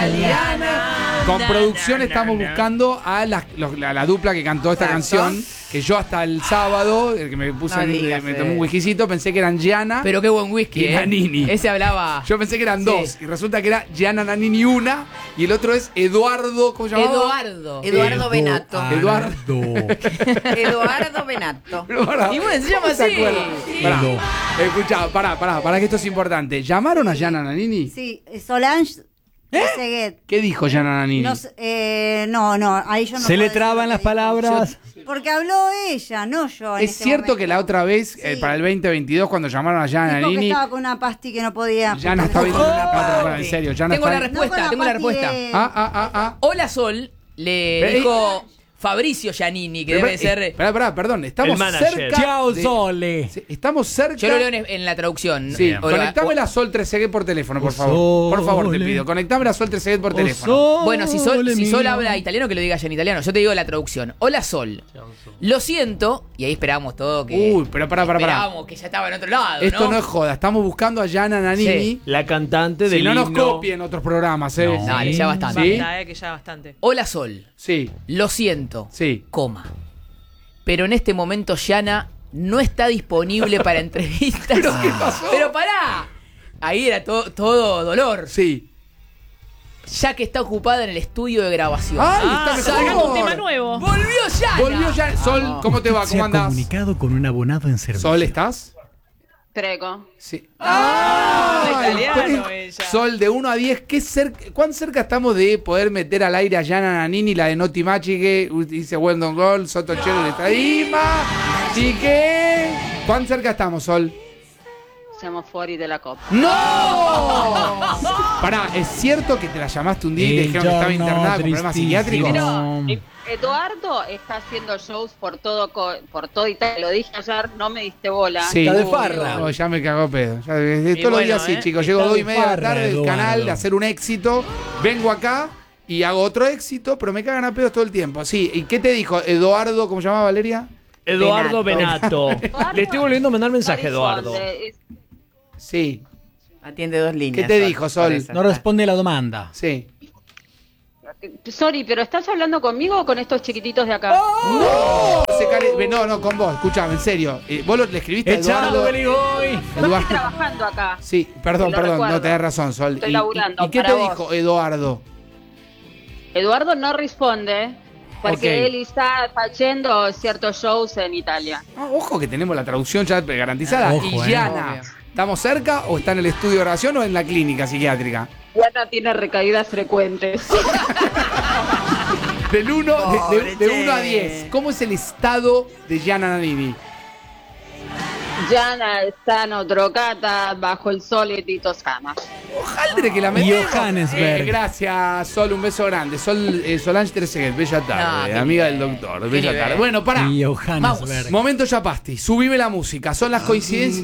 Con producción estamos buscando a la dupla que cantó esta canción. Que yo hasta el sábado, el que me puse me tomé un whiskycito, pensé que eran Gianna. Pero qué buen whisky, y Nannini. Ese hablaba. Yo pensé que eran dos. Y resulta que era Gianna Nannini una. Y el otro es Eduardo. ¿Cómo se llamaba? Eduardo Benato. Eduardo Benato. Y bueno, se llama así. Escuchá, pará, que esto es importante. ¿Llamaron a Gianna Nannini? Sí, Solange Trezeguet. ¿Qué dijo Gianna Nannini? No, ahí yo no Se le traban las palabras. Porque habló ella, no yo. Es cierto que la otra vez, para el 2022, cuando llamaron a Gianna Dijo Nannini. que estaba con una pasti que no podía. Gianna estaba en serio. Tengo la respuesta. Hola Sol, le dijo Fabricio Giannini, que debe ser. Perdón, estamos cerca. Chao, Sole. Estamos cerca. Yo lo leo en la traducción. Sí, conectame la Sol Trezeguet por teléfono, por favor. Por favor, te pido. Conectame la Sol Trezeguet por teléfono. Bueno, si Sol habla italiano, que lo diga ya en italiano. Yo te digo la traducción. Hola Sol. Lo siento. Y ahí esperábamos todo que. Uy, pero pará. Esperábamos que ya estaba en otro lado. Esto no es joda. Estamos buscando a Gianna Nannini. La cantante del himno. Si no nos himno. copien otros programas, Dale, ya bastante. ¿Sí? Que ya bastante. Hola Sol. Sí. Lo siento. Sí. Pero en este momento Gianna no está disponible para entrevistas. ¿Pero qué pasó? Pero pará. Ahí era todo dolor. Sí. Ya que está ocupada en el estudio de grabación. ¡Ay, está Sacando un tema nuevo. ¡Volvió Gianna! Sol, ¿cómo te va? ¿Cómo andás? Comunicado con un abonado en servicio. Sol, ¿estás? Prego. Sí. Italiano ella. Sol, de 1 a 10, ¿cuán cerca estamos de poder meter al aire a Gianna Nannini, la de Noti Machi, que dice Wendon Gol, Soto Chelo, Estadima, Chique? ¿Cuán cerca estamos, Sol? Siamo fuori della coppa. ¡No! Pará, ¿es cierto que te la llamaste un día y te dijeron que estaba internada con problemas psiquiátricos? Pero Eduardo está haciendo shows por todo Italia. Lo dije ayer, no me diste bola. Sí. Está de farra. No, ya me cagó pedo. Todos los días sí, chicos. Llego 2:30 de la tarde del canal de hacer un éxito. Vengo acá y hago otro éxito, pero me cagan a pedos todo el tiempo. Sí, ¿y qué te dijo Eduardo? ¿Cómo se llama Valeria? Eduardo Benato. Le estoy volviendo a mandar mensaje, Eduardo. Sí. Atiende 2 líneas. ¿Qué te dijo, Sol? No responde la demanda. Sí. Sorry, pero ¿estás hablando conmigo o con estos chiquititos de acá? No, con vos, escuchame, en serio. ¿Vos le escribiste a Eduardo? Yo estoy trabajando acá. Sí, perdón, no tenés razón, Sol. Estoy laburando. ¿Y qué te dijo Eduardo? Eduardo no responde porque él está haciendo ciertos shows en Italia. Ojo que tenemos la traducción ya garantizada. Ojo, y Gianna, ¿estamos cerca o está en el estudio de grabación o en la clínica psiquiátrica? Gianna tiene recaídas frecuentes. Del 1 a 10, ¿cómo es el estado de Gianna Nannini? Gianna stanno drogata bajo el sole di Toscana. Ojalá que la metemos. Johannesburg. Gracias, Sol, un beso grande. Solange Trezeguet, bella tarde, amiga del doctor, bella tarde. Bueno, pará. Vamos. Momento Yapasti, subime la música. Son las coincidencias.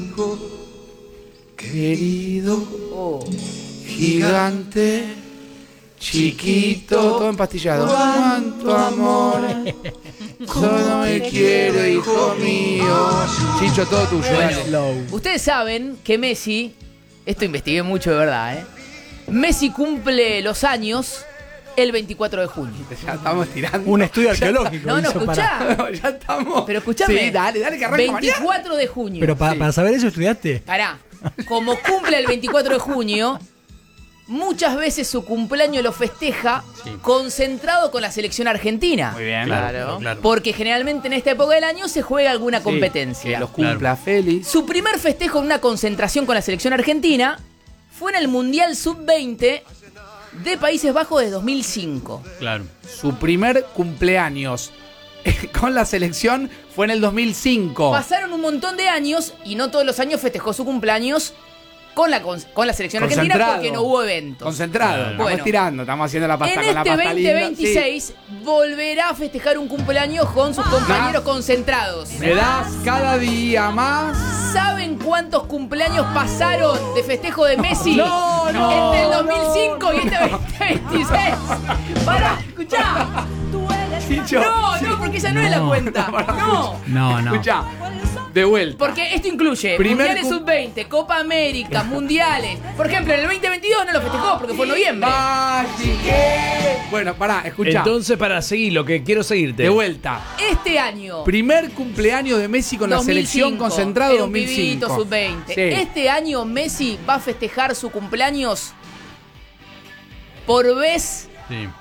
Querido, gigante, chiquito, todo empastillado. Cuánto amor, solo me quiero, hijo mío. Chicho, todo tuyo. Dale. Ustedes saben que Messi, esto investigué mucho de verdad, Messi cumple los años el 24 de junio. Ya estamos tirando. Un estudio arqueológico. No, hizo escuchá. No, ya estamos. Pero escuchame. Sí, dale, que arranca 24 mañana. de junio. Pero para saber eso estudiaste. Pará. Como cumple el 24 de junio, muchas veces su cumpleaños lo festeja concentrado con la selección argentina. Muy bien. Claro. Porque generalmente en esta época del año se juega alguna competencia. Que los cumpla feliz. Su primer festejo en una concentración con la selección argentina fue en el Mundial Sub-20 de Países Bajos de 2005. Claro. Su primer cumpleaños con la selección fue en el 2005. Pasaron un montón de años y no todos los años festejó su cumpleaños con la selección argentina porque no hubo evento. Concentrado. Estamos estirando, estamos haciendo la pasta en con la este pasta 2026 volverá a festejar un cumpleaños con sus compañeros concentrados. Me das cada día más. ¿Saben cuántos cumpleaños pasaron de festejo de Messi? No, entre el 2005 y este 2026. Pará, escuchá. Chicho. No, porque esa no es la cuenta. No. Escuchá. De vuelta. Porque esto incluye Mundiales Sub-20, Copa América, Mundiales. Por ejemplo, en el 2022 no lo festejó porque fue en noviembre. Bueno, pará, escuchá. Entonces, para seguir, lo que quiero seguirte. De vuelta. Este año. Primer cumpleaños de Messi con la selección concentrado era un 2005. pibito Sub-20. Sí. Este año Messi va a festejar su cumpleaños por vez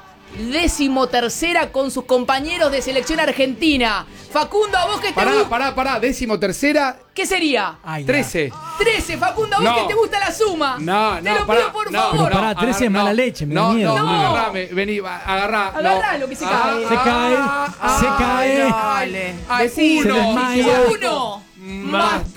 13ª con sus compañeros de selección argentina. Facundo, a vos que te gusta. Pará, 13ª. ¿Qué sería? 13. 13, Facundo, a vos que te gusta la suma. No, te lo pido por favor. Pero pará, 13 es mala leche, me da miedo. Agarrame, vení, agarrá. Agarrá lo que se cae. Se cae, se cae. Dale. Decí, Se desmaya. 1 más